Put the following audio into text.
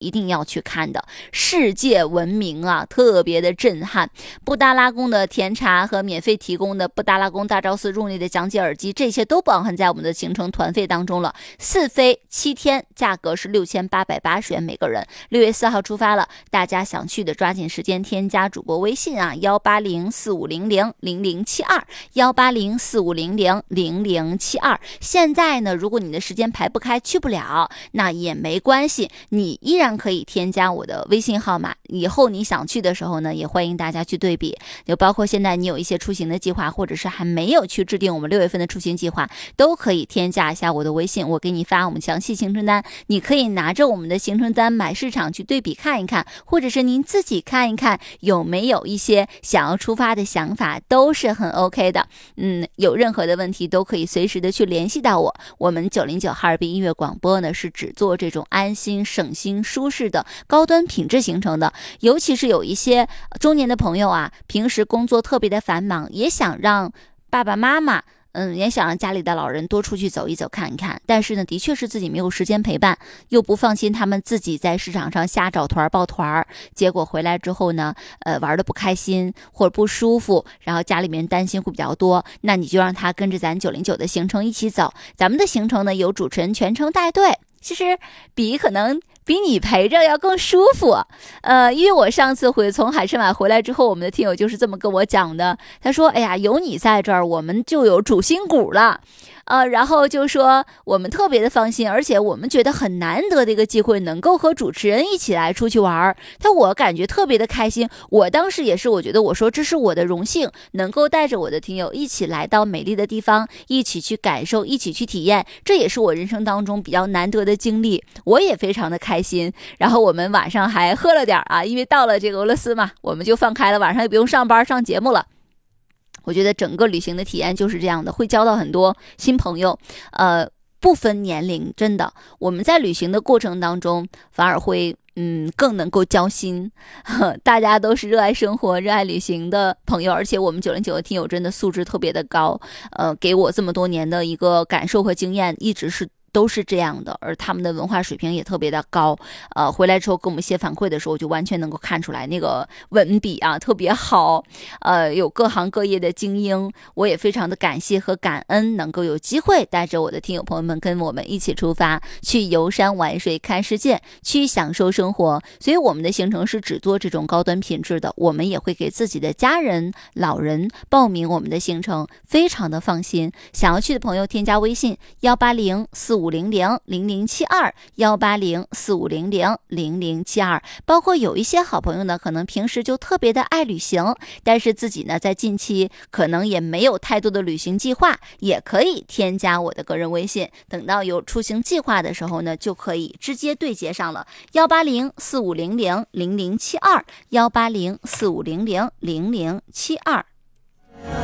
一定要去看的，世界闻名啊，特别的震撼。布达拉宫的甜茶和免费提供的布达拉宫大昭寺入内的讲解耳机，这些都包含在我们的行程团费当中了。4飞7天，价格是6880元每个人。6月4号出发了，大家想去的抓紧时间添加主播微信啊，18045000072，18045000072。现在呢，如果你的时间排不开去不了，那也没关系，你依然可以添加我的微信号码，以后你想去的时候呢，也欢迎大家去对比，就包括现在你有一些出行的计划，或者是还没有去制定我们6月份的出行计划，都可以添加一下我的微信，我给你发我们详细行程单，你可以拿着我们的行程单买市场去对比看一看，或者是您自己看一看有没有一些想要出发的想法，都是很 OK 的。有任何的问题都可以随时的去联系到我。我们909哈尔滨音乐广播呢，是只做这种安心、省心、舒适的高端品质行程的。尤其是有一些中年的朋友啊，平时工作特别的繁忙，也想让爸爸妈妈也想让家里的老人多出去走一走看一看，但是呢，的确是自己没有时间陪伴，又不放心他们自己在市场上瞎找团抱团，结果回来之后呢，玩得不开心或者不舒服，然后家里面担心会比较多，那你就让他跟着咱909的行程一起走。咱们的行程呢，有主持人全程带队，其实可能比你陪着要更舒服。因为我上次从海参崴回来之后，我们的听友就是这么跟我讲的，他说哎呀，有你在这儿我们就有主心骨了。然后就说我们特别的放心，而且我们觉得很难得的一个机会，能够和主持人一起来出去玩。我感觉特别的开心。我当时也是，我觉得我说这是我的荣幸，能够带着我的听友一起来到美丽的地方，一起去感受，一起去体验，这也是我人生当中比较难得的经历，我也非常的开心。然后我们晚上还喝了点啊，因为到了这个俄罗斯嘛，我们就放开了，晚上也不用上班上节目了。我觉得整个旅行的体验就是这样的，会交到很多新朋友，不分年龄，真的，我们在旅行的过程当中反而会更能够交心。大家都是热爱生活、热爱旅行的朋友，而且我们909的听友真的素质特别的高，给我这么多年的一个感受和经验，一直都是这样的，而他们的文化水平也特别的高。回来之后给我们写反馈的时候，就完全能够看出来那个文笔啊特别好。有各行各业的精英，我也非常的感谢和感恩，能够有机会带着我的听友朋友们跟我们一起出发，去游山玩水、看世界，去享受生活。所以我们的行程是只做这种高端品质的，我们也会给自己的家人、老人报名我们的行程，非常的放心。想要去的朋友添加微信18045000072，18045000072。包括有一些好朋友呢，可能平时就特别的爱旅行，但是自己呢在近期可能也没有太多的旅行计划，也可以添加我的个人微信，等到有出行计划的时候呢，就可以直接对接上了。18045000072，18045000072。